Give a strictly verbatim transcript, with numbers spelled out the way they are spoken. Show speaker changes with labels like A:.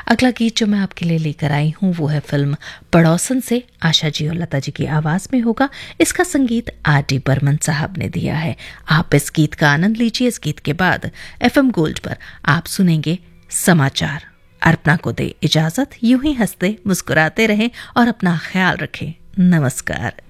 A: अगला गीत जो मैं आपके लिए लेकर आई हूँ वो है फिल्म पड़ोसन से, आशा जी और लता जी की आवाज में होगा। इसका संगीत आर डी बर्मन साहब ने दिया है। आप इस गीत का आनंद लीजिए। इस गीत के बाद एफएम गोल्ड पर आप सुनेंगे समाचार। अर्पणा को दे इजाजत। यूं ही हंसते मुस्कुराते रहें और अपना ख्याल रखें। नमस्कार।